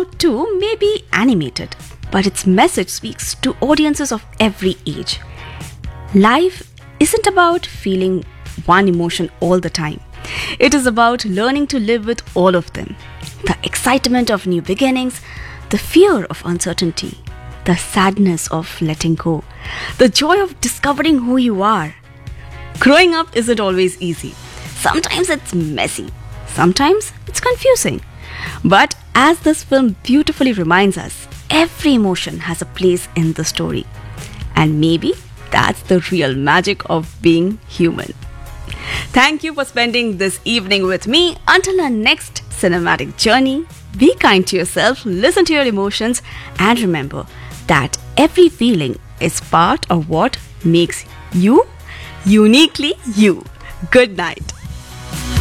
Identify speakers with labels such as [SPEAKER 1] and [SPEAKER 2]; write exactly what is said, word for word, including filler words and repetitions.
[SPEAKER 1] Now two may be animated, but its message speaks to audiences of every age. Life isn't about feeling one emotion all the time. It is about learning to live with all of them. The excitement of new beginnings, the fear of uncertainty, the sadness of letting go, the joy of discovering who you are. Growing up isn't always easy. Sometimes it's messy. Sometimes it's confusing. But as this film beautifully reminds us, every emotion has a place in the story. And maybe that's the real magic of being human. Thank you for spending this evening with me. Until our next cinematic journey, be kind to yourself, listen to your emotions, and remember that every feeling is part of what makes you uniquely you. Good night.